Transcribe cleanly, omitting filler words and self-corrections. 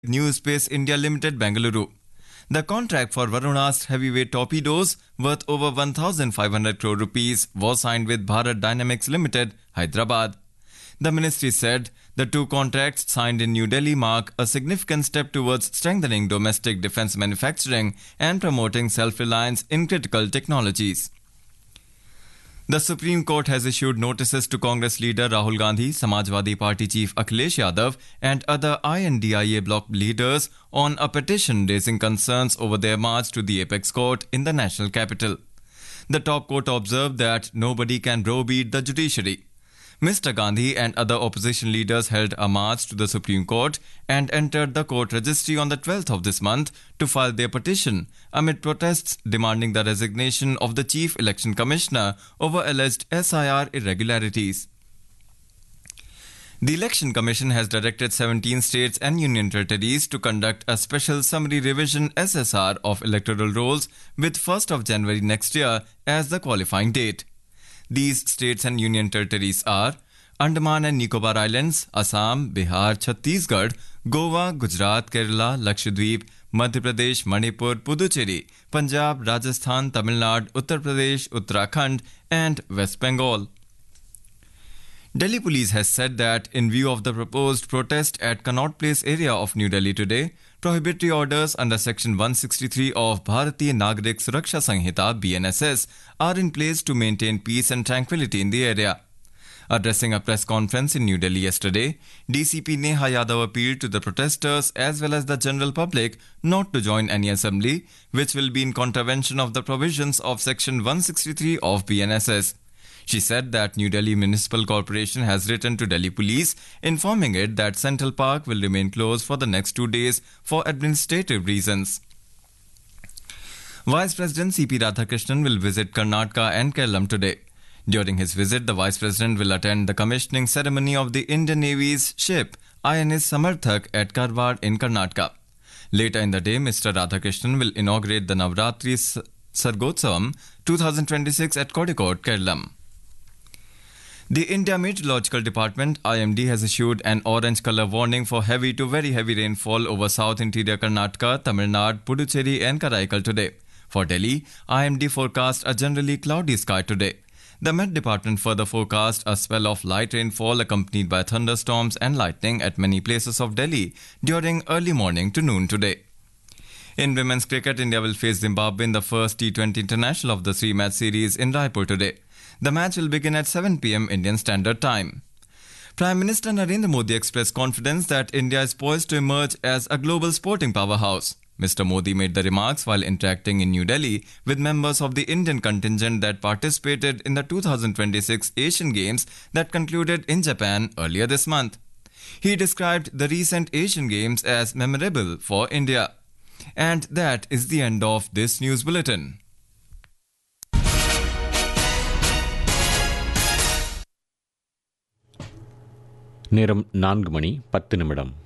New Space India Limited, Bengaluru. The contract for Varunastra heavyweight torpedoes worth over 1,500 crore rupees was signed with Bharat Dynamics Limited, Hyderabad. The ministry said the two contracts signed in New Delhi mark a significant step towards strengthening domestic defense manufacturing and promoting self-reliance in critical technologies. The Supreme Court has issued notices to Congress leader Rahul Gandhi, Samajwadi Party chief Akhilesh Yadav and other INDIA bloc leaders on a petition raising concerns over their march to the apex court in the national capital. The top court observed that nobody can browbeat the judiciary. Mr. Gandhi and other opposition leaders held a march to the Supreme Court and entered the court registry on the 12th of this month to file their petition amid protests demanding the resignation of the Chief Election Commissioner over alleged SIR irregularities. The Election Commission has directed 17 states and union territories to conduct a special summary revision SSR of electoral rolls with 1st of January next year as the qualifying date. These states and union territories are Andaman and Nicobar Islands, Assam, Bihar, Chhattisgarh, Goa, Gujarat, Kerala, Lakshadweep, Madhya Pradesh, Manipur, Puducherry, Punjab, Rajasthan, Tamil Nadu, Uttar Pradesh, Uttarakhand and West Bengal. Delhi Police has said that in view of the proposed protest at Connaught Place area of New Delhi today, prohibitory orders under Section 163 of Bharatiya Nagarik Suraksha Sanhita (BNSS) are in place to maintain peace and tranquility in the area. Addressing a press conference in New Delhi yesterday, DCP Neha Yadav appealed to the protesters as well as the general public not to join any assembly, which will be in contravention of the provisions of Section 163 of BNSS. She said that New Delhi Municipal Corporation has written to Delhi Police informing it that Central Park will remain closed for the next 2 days for administrative reasons. Vice President C.P. Radhakrishnan will visit Karnataka and Kerala today. During his visit, the Vice President will attend the commissioning ceremony of the Indian Navy's ship INS Samarthak at Karwar in Karnataka. Later in the day, Mr. Radhakrishnan will inaugurate the Navratri Sargotsavam 2026 at Kozhikode, Kerala. The India Meteorological Department (IMD) has issued an orange color warning for heavy to very heavy rainfall over South Interior Karnataka, Tamil Nadu, Puducherry and Karaikal today. For Delhi, IMD forecast a generally cloudy sky today. The Met Department further forecast a spell of light rainfall accompanied by thunderstorms and lightning at many places of Delhi during early morning to noon today. In women's cricket, India will face Zimbabwe in the first T20 International of the three-match series in Raipur today. The match will begin at 7 p.m. Indian Standard Time. Prime Minister Narendra Modi expressed confidence that India is poised to emerge as a global sporting powerhouse. Mr. Modi made the remarks while interacting in New Delhi with members of the Indian contingent that participated in the 2026 Asian Games that concluded in Japan earlier this month. He described the recent Asian Games as memorable for India. And that is the end of this news bulletin. நேரம் 4 மணி 10 நிமிடம்.